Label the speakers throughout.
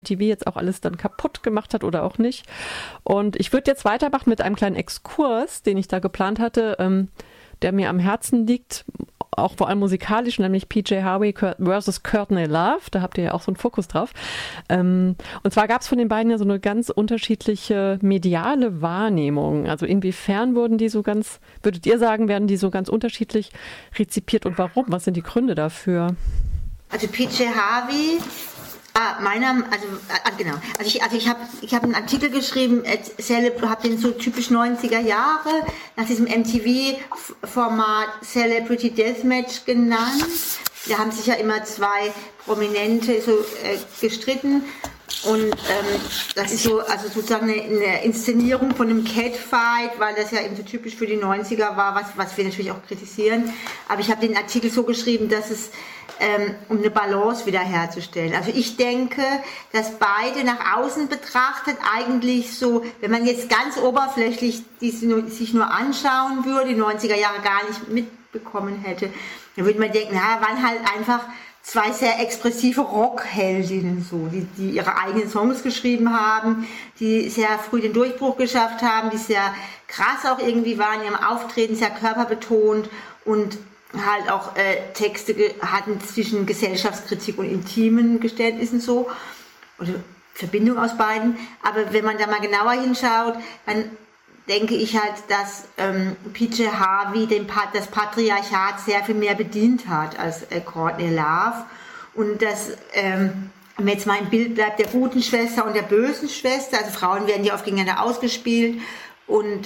Speaker 1: TV jetzt auch alles dann kaputt gemacht hat oder auch nicht. Und ich würde jetzt weitermachen mit einem kleinen Exkurs, den ich da geplant hatte, der mir am Herzen liegt, auch vor allem musikalisch, nämlich PJ Harvey versus Courtney Love. Da habt ihr ja auch so einen Fokus drauf. Und zwar gab es von den beiden ja so eine ganz unterschiedliche mediale Wahrnehmung. Also inwiefern würdet ihr sagen, werden die so ganz unterschiedlich rezipiert und warum? Was sind die Gründe dafür?
Speaker 2: Also PJ Harvey, genau. Also ich habe einen Artikel geschrieben, habe den so typisch 90er Jahre nach diesem MTV-Format Celebrity Deathmatch genannt. Da haben sich ja immer zwei Prominente so gestritten. Und das ist so, also sozusagen eine Inszenierung von einem Catfight, weil das ja eben so typisch für die 90er war, was wir natürlich auch kritisieren. Aber ich habe den Artikel so geschrieben, dass es um eine Balance wiederherzustellen. Also ich denke, dass beide nach außen betrachtet eigentlich so, wenn man jetzt ganz oberflächlich sich nur anschauen würde, die 90er Jahre gar nicht mitbekommen hätte, dann würde man denken, waren halt einfach zwei sehr expressive Rockheldinnen, so, die ihre eigenen Songs geschrieben haben, die sehr früh den Durchbruch geschafft haben, die sehr krass auch irgendwie waren in ihrem Auftreten, sehr körperbetont und halt auch Texte hatten zwischen Gesellschaftskritik und intimen Geständnissen so, oder Verbindung aus beiden. Aber wenn man da mal genauer hinschaut, dann denke ich halt, dass PJ Harvey das Patriarchat sehr viel mehr bedient hat als Courtney Love. Und dass, wenn jetzt mal im Bild bleibt, der guten Schwester und der bösen Schwester, also Frauen werden ja oft gegeneinander ausgespielt und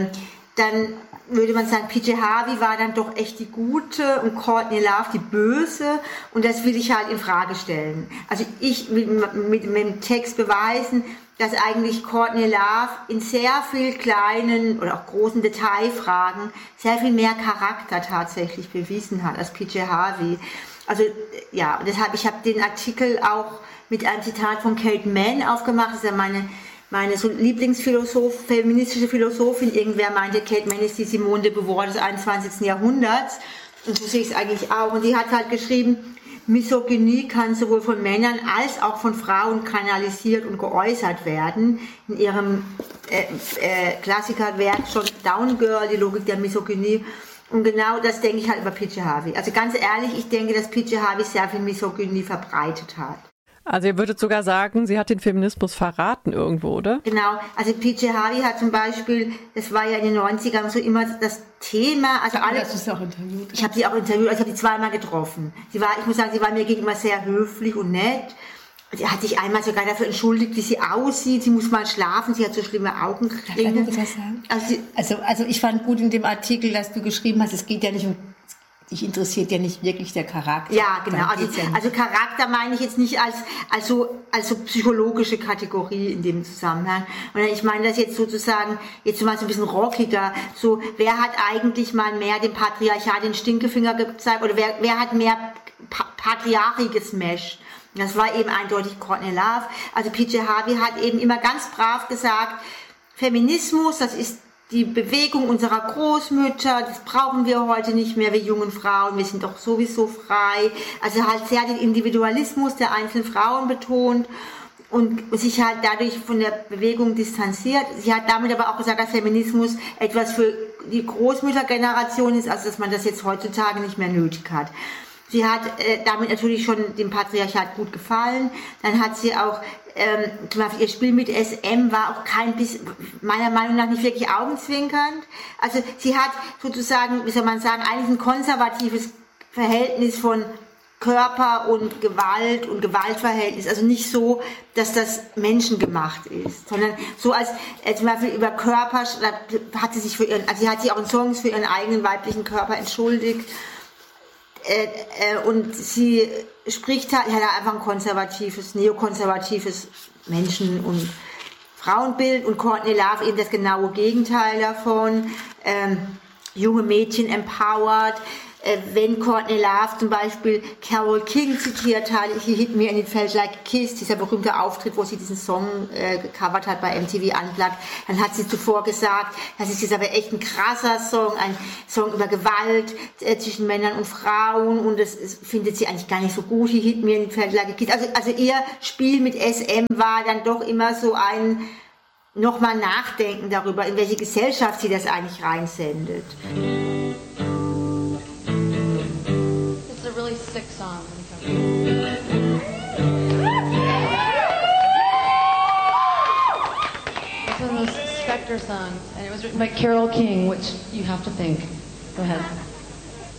Speaker 2: dann würde man sagen, PJ Harvey war dann doch echt die Gute und Courtney Love die Böse und das will ich halt in Frage stellen. Also ich will mit dem Text beweisen, dass eigentlich Courtney Love in sehr viel kleinen oder auch großen Detailfragen sehr viel mehr Charakter tatsächlich bewiesen hat als PJ Harvey. Also ja, deshalb, ich habe den Artikel auch mit einem Zitat von Kate Manne aufgemacht, das ist ja meine so feministische Philosophin. Irgendwer meinte, Kate Manne ist die Simone de Beauvoir des 21. Jahrhunderts. Und so sehe ich es eigentlich auch. Und die hat halt geschrieben, Misogynie kann sowohl von Männern als auch von Frauen kanalisiert und geäußert werden. In ihrem Klassikerwerk schon Down Girl, die Logik der Misogynie. Und genau das denke ich halt über PJ Harvey. Also ganz ehrlich, ich denke, dass PJ Harvey sehr viel Misogynie verbreitet hat.
Speaker 1: Also ihr würdet sogar sagen, sie hat den Feminismus verraten irgendwo, oder?
Speaker 2: Genau, also PJ Harvey hat zum Beispiel, das war ja in den 90ern so immer das Thema, also alle...
Speaker 3: Hast du sie auch interviewt?
Speaker 2: Ich habe sie auch interviewt, also ich habe sie zweimal getroffen. Ich muss sagen, sie war mir gegenüber sehr höflich und nett. Sie hat sich einmal sogar dafür entschuldigt, wie sie aussieht. Sie muss mal schlafen, sie hat so schlimme Augenringe.
Speaker 3: Darf ich was sagen? Also ich fand gut in dem Artikel, dass du geschrieben hast, es geht ja nicht um... Dich interessiert ja nicht wirklich der Charakter.
Speaker 2: Ja, genau. Also Charakter meine ich jetzt nicht als so psychologische Kategorie in dem Zusammenhang. Und ich meine das jetzt sozusagen, jetzt mal so ein bisschen rockiger. So, wer hat eigentlich mal mehr dem Patriarchat den Stinkefinger gezeigt? Oder wer hat mehr Patriarchie gesmasht? Das war eben eindeutig Courtney Love. Also PJ Harvey hat eben immer ganz brav gesagt, Feminismus, das ist die Bewegung unserer Großmütter, das brauchen wir heute nicht mehr, wir jungen Frauen, wir sind doch sowieso frei. Also halt sehr den Individualismus der einzelnen Frauen betont und sich halt dadurch von der Bewegung distanziert. Sie hat damit aber auch gesagt, dass Feminismus etwas für die Großmüttergeneration ist, also dass man das jetzt heutzutage nicht mehr nötig hat. Sie hat damit natürlich schon dem Patriarchat gut gefallen. Dann hat sie auch, zum Beispiel ihr Spiel mit SM war auch kein bisschen, meiner Meinung nach nicht wirklich augenzwinkernd. Also sie hat sozusagen, wie soll man sagen, eigentlich ein konservatives Verhältnis von Körper und Gewaltverhältnis. Also nicht so, dass das menschengemacht ist, sondern so als zum Beispiel über Körper hat sie sich sie hat sich auch in Songs für ihren eigenen weiblichen Körper entschuldigt. Und sie spricht halt einfach ein konservatives, neokonservatives Menschen- und Frauenbild und Courtney Love eben das genaue Gegenteil davon. Junge Mädchen empowered. wenn Courtney Love zum Beispiel Carole King zitiert hat, He Hit Me and It Felt Like a Kiss, dieser berühmte Auftritt, wo sie diesen Song gecovert hat bei MTV Unplugged, dann hat sie zuvor gesagt, das ist jetzt aber echt ein krasser Song, ein Song über Gewalt zwischen Männern und Frauen, und das findet sie eigentlich gar nicht so gut, He Hit Me and It Felt Like a Kiss. Also ihr Spiel mit SM war dann doch immer so ein nochmal nachdenken darüber, in welche Gesellschaft sie das eigentlich reinsendet.
Speaker 4: It's a really sick song. It's one of those Spector songs, and it was written by Carole King, which you have to think. Go ahead.